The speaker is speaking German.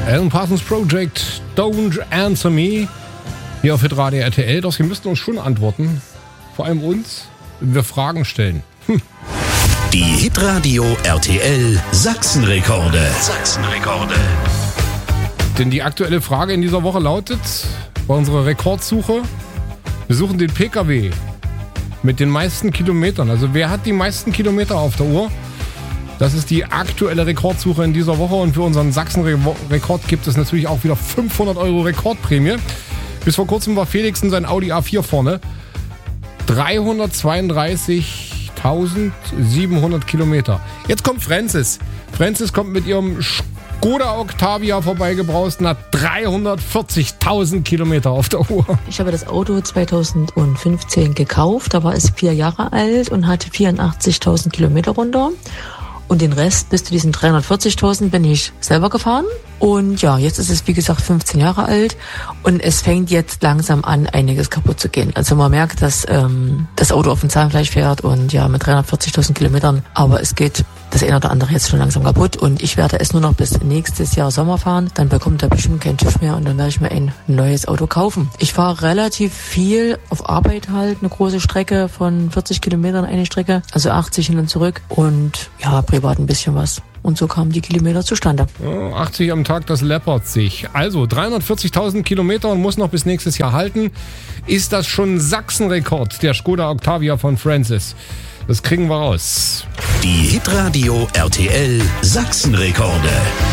Alan Parsons Project, Don't Answer Me. Hier auf Hitradio RTL. Doch, Sie müssten uns schon antworten. Vor allem uns, wenn wir Fragen stellen. Die Hitradio RTL Sachsenrekorde. Sachsenrekorde. Denn die aktuelle Frage in dieser Woche lautet, bei unserer Rekordsuche, wir suchen den PKW mit den meisten Kilometern. Also wer hat die meisten Kilometer auf der Uhr? Das ist die aktuelle Rekordsuche in dieser Woche. Und für unseren Sachsen-Rekord gibt es natürlich auch wieder 500 € Rekordprämie. Bis vor kurzem war Felix in sein Audi A4 vorne. 332.700 Kilometer. Jetzt kommt Francis. Francis kommt mit ihrem Skoda Octavia vorbeigebraust und hat 340.000 Kilometer auf der Uhr. Ich habe das Auto 2015 gekauft. Da war es 4 Jahre alt und hatte 84.000 Kilometer runter. Und den Rest bis zu diesen 340.000 bin ich selber gefahren. Und ja, jetzt ist es wie gesagt 15 Jahre alt und es fängt jetzt langsam an, einiges kaputt zu gehen. Also man merkt, dass das Auto auf dem Zahnfleisch fährt und ja, mit 340.000 Kilometern. Aber es geht das eine oder andere jetzt schon langsam kaputt und ich werde es nur noch bis nächstes Jahr Sommer fahren. Dann bekommt er bestimmt keinen TÜV mehr und dann werde ich mir ein neues Auto kaufen. Ich fahre relativ viel auf Arbeit halt, eine große Strecke von 40 Kilometern eine Strecke, also 80 hin und zurück und ja, privat ein bisschen was. Und so kamen die Kilometer zustande. 80 am Tag, das läppert sich. Also 340.000 Kilometer und muss noch bis nächstes Jahr halten. Ist das schon Sachsenrekord, der Skoda Octavia von Francis? Das kriegen wir raus. Die Hitradio RTL Sachsenrekorde.